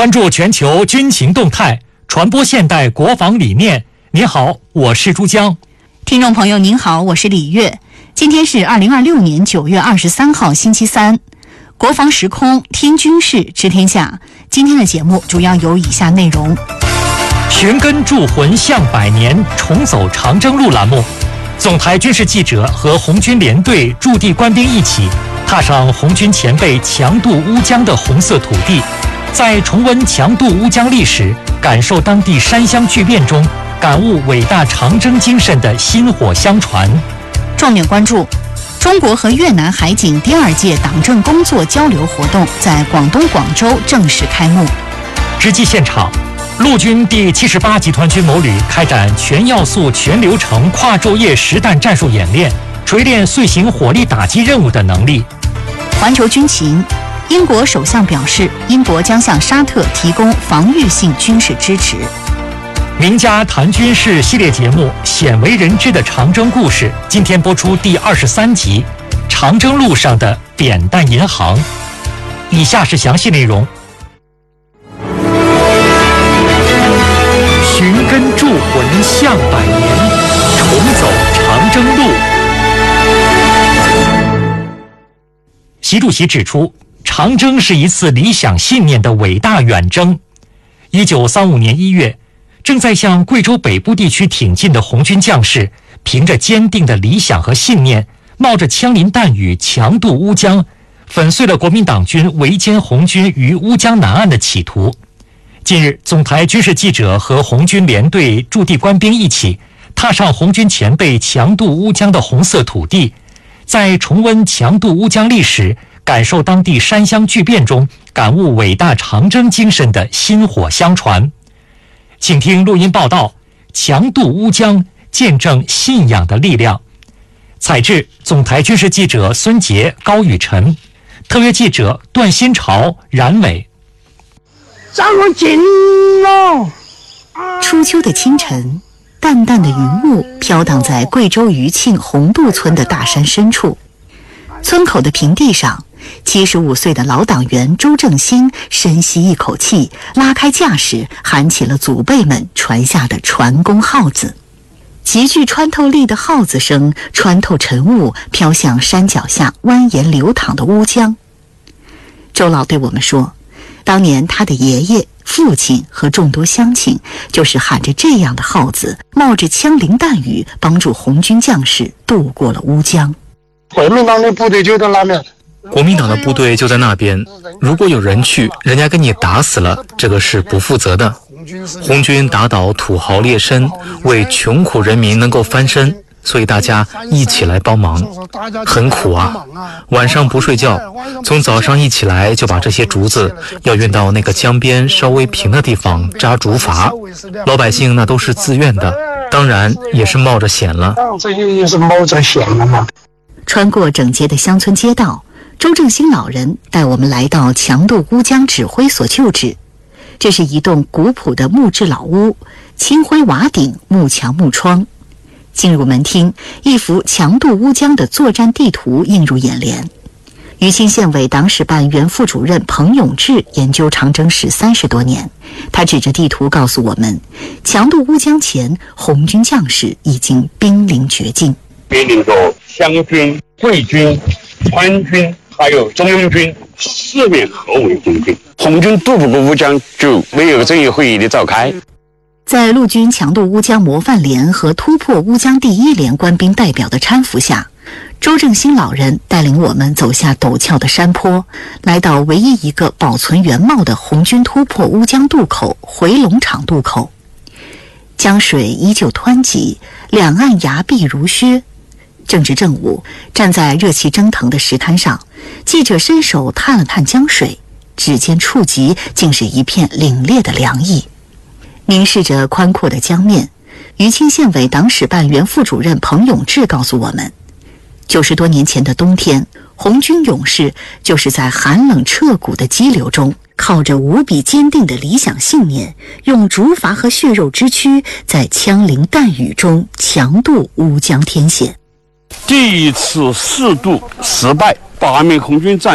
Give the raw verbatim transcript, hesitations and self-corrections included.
关注全球军情动态，传播现代国防理念。您好，我是珠江。 听众朋友您好，我是李月。今天是二零二六年九月二十三号星期三。国防时空听军事知天下，今天的节目主要有以下内容： 寻根铸魂向百年，重走长征路栏目。总台军事记者和红军联队驻地官兵一起踏上红军前辈强渡乌江的红色土地，在重温强渡乌江历史，感受当地山乡巨变中感悟伟大长征精神的薪火相传。 重点关注中国和越南海警第二届党政工作交流活动在广东广州正式开幕。 直击现场，陆军第七十八集团军某旅开展全要素全流程跨昼夜实弹战术演练，锤炼遂行火力打击任务的能力。 环球军情，英国首相表示，英国将向沙特提供防御性军事支持。 名家谈军事系列节目《鲜为人知的长征故事》今天播出第二十三集《长征路上的扁担银行》。以下是详细内容。寻根铸魂向百年，重走长征路。习主席指出，长征是一次理想信念的伟大远征。一九三五年一月，正在向贵州北部地区挺进的红军将士，凭着坚定的理想和信念，冒着枪林弹雨强渡乌江，粉碎了国民党军围歼红军于乌江南岸的企图。近日，总台军事记者和红军联队驻地官兵一起踏上红军前辈强渡乌江的红色土地，在重温强渡乌江历史，感受当地山乡巨变中感悟伟大长征精神的薪火相传。请听录音报道：强渡乌江，见证信仰的力量。采制总台军事记者孙杰、高宇晨，特约记者段新潮、冉伟。 咱们进喽！ 初秋的清晨，淡淡的云雾飘荡在贵州余庆红渡村的大山深处。村口的平地上，七十五岁的老党员周正兴深吸一口气，拉开架势，喊起了祖辈们传下的传功号子。极具穿透力的号子声穿透晨雾，飘向山脚下蜿蜒流淌的乌江。周老对我们说，当年他的爷爷、父亲和众多乡亲就是喊着这样的号子，冒着枪林弹雨，帮助红军将士渡过了乌江。 国民党的部队就在那边， 国民党的部队就在那边，如果有人去，人家给你打死了，这个是不负责的。红军打倒土豪劣绅，为穷苦人民能够翻身，所以大家一起来帮忙，很苦啊！晚上不睡觉，从早上一起来就把这些竹子要运到那个江边稍微平的地方扎竹筏，老百姓那都是自愿的，当然也是冒着险了。 这也是冒着险了嘛。 穿过整洁的乡村街道，周正兴老人带我们来到强渡乌江指挥所旧址。这是一栋古朴的木质老屋，青灰瓦顶，木墙木窗。进入门厅，一幅强渡乌江的作战地图映入眼帘。余庆县委党史办原副主任彭永志研究长征史三十多年，他指着地图告诉我们，强渡乌江前，红军将士已经兵临绝境， 面临着湘军、桂军、川军还有中央军四面合围攻击，红军渡不过乌江，就没有政协会议的召开。 在陆军强渡乌江模范连和突破乌江第一连官兵代表的搀扶下，周正兴老人带领我们走下陡峭的山坡，来到唯一一个保存原貌的红军突破乌江渡口回龙场渡口。江水依旧湍急，两岸崖壁如削。正值正午，站在热气蒸腾的石滩上，记者伸手探了探江水，指尖触及竟是一片凛冽的凉意。凝视着宽阔的江面，余庆县委党史办原副主任彭永志告诉我们，九十多年前的冬天，红军勇士就是在寒冷彻骨的激流中，靠着无比坚定的理想信念，用竹筏和血肉之躯，在枪林弹雨中强渡乌江天险。 第一次试渡失败，八名红军战